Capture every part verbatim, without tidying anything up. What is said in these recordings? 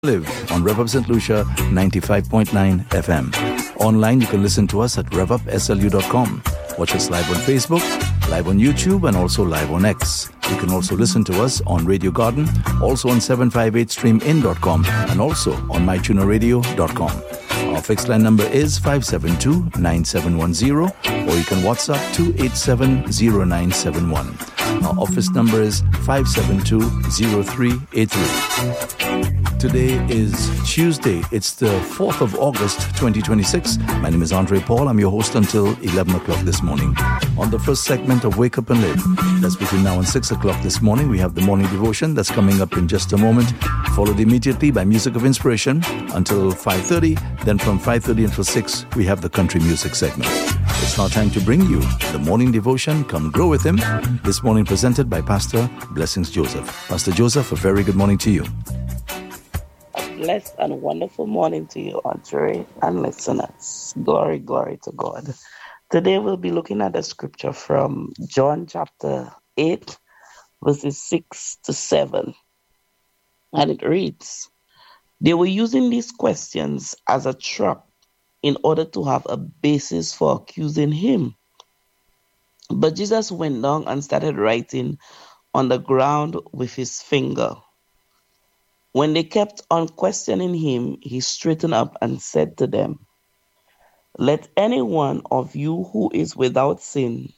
Live on Rev Up Saint Lucia ninety-five point nine F M. Online, you can listen to us at rev up s l u dot com. Watch us live on Facebook, live on YouTube, and also live on X. You can also listen to us on Radio Garden, also on seven five eight stream in dot com, and also on my tuner radio dot com. Our fixed line number is five seven two, nine seven one zero, or you can WhatsApp two eight seven, zero nine seven one. Our office number is five seven two, zero three eight three. Today is Tuesday. It's the fourth of August, twenty twenty-six. My name is Andre Paul. I'm your host until eleven o'clock this morning. On the first segment of Wake Up and Live, that's between now and six o'clock this morning, we have the morning devotion that's coming up in just a moment, followed immediately by Music of Inspiration until five thirty. Then from five thirty until six, we have the country music segment. It's now time to bring you the morning devotion, Come Grow With Him, this morning presented by Pastor Blessings Joseph. Pastor Joseph, a very good morning to you. Blessed and wonderful morning to you, Andre and listeners. Glory, glory to God. Today we'll be looking at the scripture from John chapter eight, verses six to seven. And it reads, they were using these questions as a trap in order to have a basis for accusing him. But Jesus went down and started writing on the ground with his finger. When they kept on questioning him, he straightened up and said to them, let any one of you who is without sin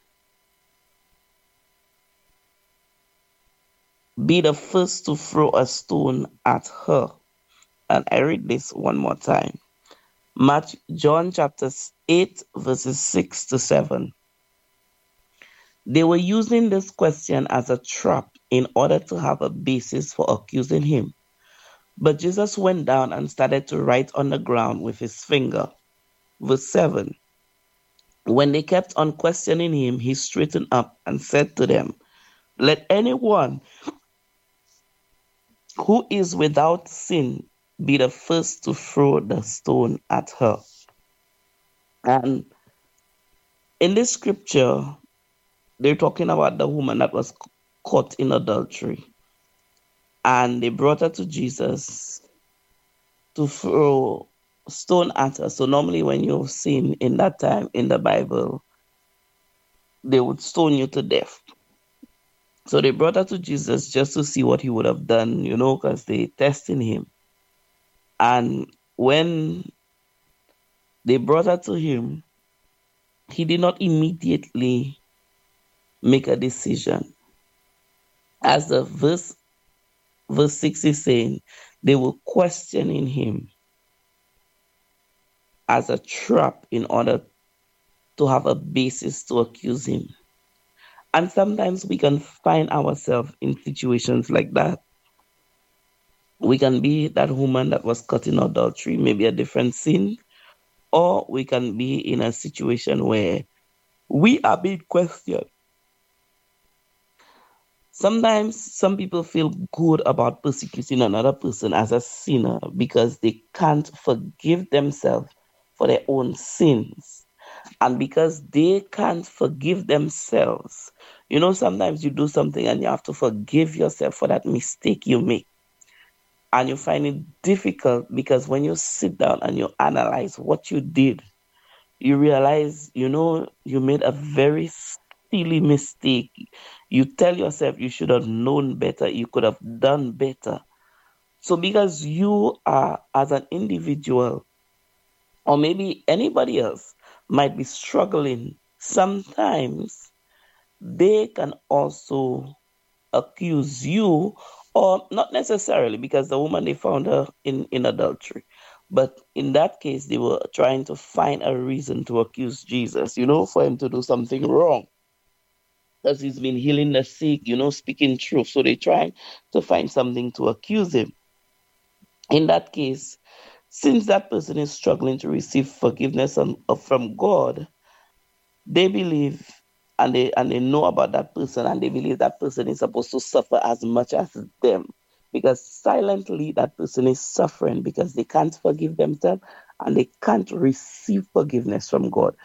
be the first to throw a stone at her. And I read this one more time. Matthew, John chapter eight, verses six to seven. They were using this question as a trap in order to have a basis for accusing him. But Jesus went down and started to write on the ground with his finger. Verse seven. When they kept on questioning him, he straightened up and said to them, let anyone who is without sin be the first to throw the stone at her. And in this scripture, they're talking about the woman that was caught in adultery. And they brought her to Jesus to throw stone at her. So normally when you've seen in that time in the Bible, they would stone you to death. So they brought her to Jesus just to see what he would have done, you know, because they testing him. And when they brought her to him, he did not immediately make a decision. As the verse Verse six is saying, they were questioning him as a trap in order to have a basis to accuse him. And sometimes we can find ourselves in situations like that. We can be that woman that was caught in adultery, maybe a different sin, or we can be in a situation where we are being questioned. Sometimes some people feel good about persecuting another person as a sinner because they can't forgive themselves for their own sins. And because they can't forgive themselves, you know, sometimes you do something and you have to forgive yourself for that mistake you make. And you find it difficult because when you sit down and you analyze what you did, you realize, you know, you made a very silly mistake. You tell yourself you should have known better. You could have done better. So because you are, as an individual, or maybe anybody else might be struggling, sometimes they can also accuse you, or not necessarily, because the woman, they found her in, in adultery. But in that case, they were trying to find a reason to accuse Jesus, you know, for him to do something wrong. Because he's been healing the sick, you know, speaking truth. So they try to find something to accuse him. In that case, since that person is struggling to receive forgiveness on, uh, from God, they believe and they and they know about that person, and they believe that person is supposed to suffer as much as them. Because silently that person is suffering because they can't forgive themselves and they can't receive forgiveness from God.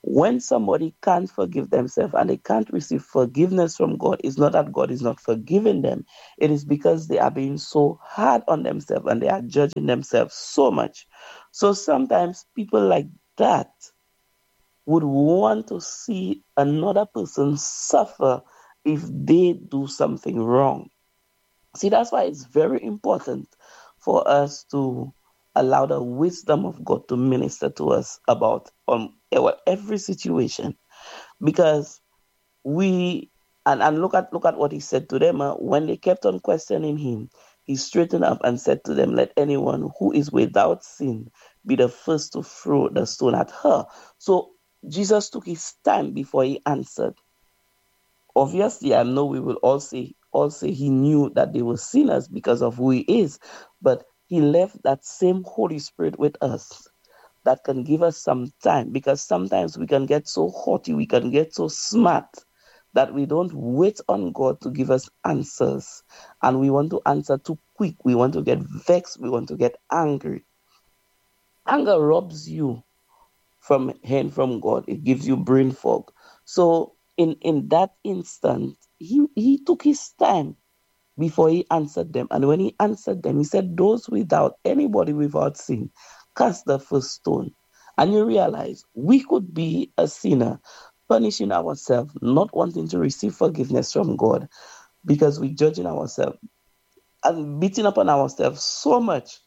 When somebody can't forgive themselves and they can't receive forgiveness from God, it's not that God is not forgiving them. It is because they are being so hard on themselves and they are judging themselves so much. So sometimes people like that would want to see another person suffer if they do something wrong. See, that's why it's very important for us to allow the wisdom of God to minister to us about um, every situation. Because we, and, and look at look at what he said to them. Uh, when they kept on questioning him, he straightened up and said to them, let anyone who is without sin be the first to throw the stone at her. So Jesus took his time before he answered. Obviously, I know we will all say, all say he knew that they were sinners because of who he is, but he left that same Holy Spirit with us that can give us some time, because sometimes we can get so haughty, we can get so smart that we don't wait on God to give us answers, and we want to answer too quick. We want to get vexed. We want to get angry. Anger robs you from hearing from God. It gives you brain fog. So in, in that instant, he, he took his time before he answered them. And when he answered them, he said, those without, anybody without sin, cast the first stone. And you realize we could be a sinner, punishing ourselves, not wanting to receive forgiveness from God, because we're judging ourselves and beating up on ourselves so much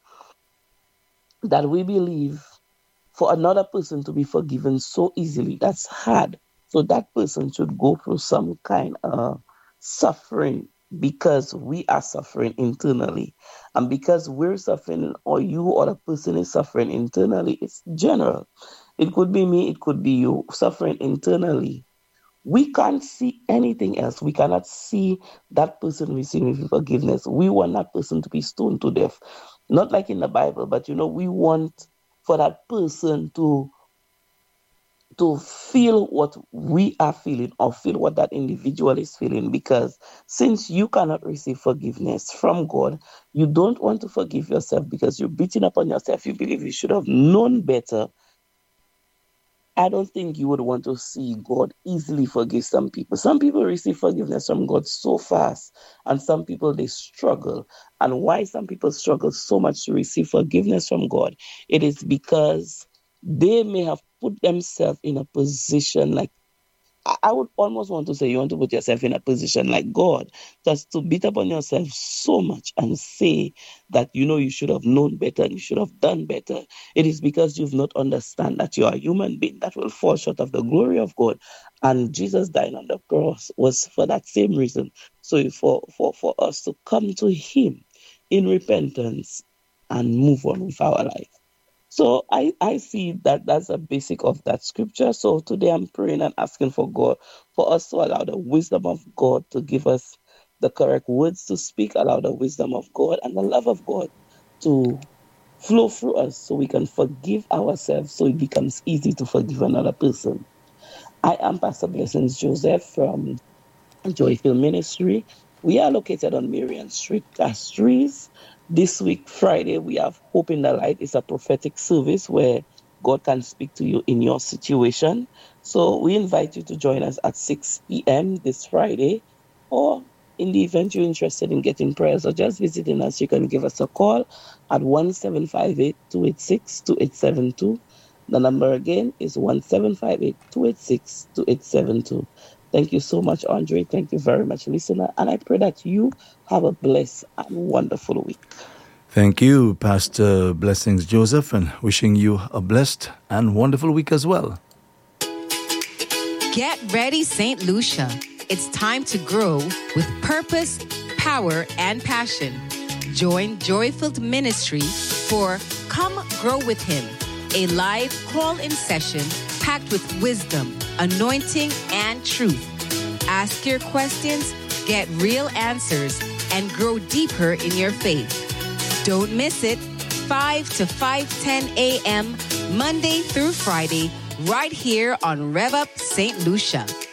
that we believe for another person to be forgiven so easily, that's hard. So that person should go through some kind of suffering because we are suffering internally. And because we're suffering, or you or the person is suffering internally, it's general. It could be me, it could be you, suffering internally. We can't see anything else. We cannot see that person receiving forgiveness. We want that person to be stoned to death. Not like in the Bible, but you know, we want for that person to to feel what we are feeling, or feel what that individual is feeling, because since you cannot receive forgiveness from God, you don't want to forgive yourself because you're beating up on yourself. You believe you should have known better. I don't think you would want to see God easily forgive some people. Some people receive forgiveness from God so fast, and some people, they struggle. And why some people struggle so much to receive forgiveness from God, it is because they may have put themselves in a position like, I would almost want to say you want to put yourself in a position like God, just to beat up on yourself so much and say that, you know, you should have known better and you should have done better. It is because you've not understand that you are a human being that will fall short of the glory of God. And Jesus dying on the cross was for that same reason. So for, for, for us to come to him in repentance and move on with our life. So I, I see that that's a basic of that scripture. So today I'm praying and asking for God, for us to allow the wisdom of God to give us the correct words to speak, allow the wisdom of God and the love of God to flow through us so we can forgive ourselves, so it becomes easy to forgive another person. I am Pastor Blessings Joseph from Joyful Ministry. We are located on Marion Street, Castries. This week, Friday, we have Hope in the Light. It's a prophetic service where God can speak to you in your situation. So we invite you to join us at six p.m. this Friday. Or in the event you're interested in getting prayers or just visiting us, you can give us a call at one seven five eight, two eight six, two eight seven two. The number again is one seven five eight, two eight six, two eight seven two. Thank you so much, Andre. Thank you very much, listener. And I pray that you have a blessed and wonderful week. Thank you, Pastor Blessings Joseph, and wishing you a blessed and wonderful week as well. Get ready, Saint Lucia. It's time to grow with purpose, power, and passion. Join Joy-Filled Ministry for Come Grow with Him, a live call-in session packed with wisdom, anointing, and truth. Ask your questions, get real answers, and grow deeper in your faith. Don't miss it, five to five ten a.m., Monday through Friday, right here on Rev Up Saint Lucia.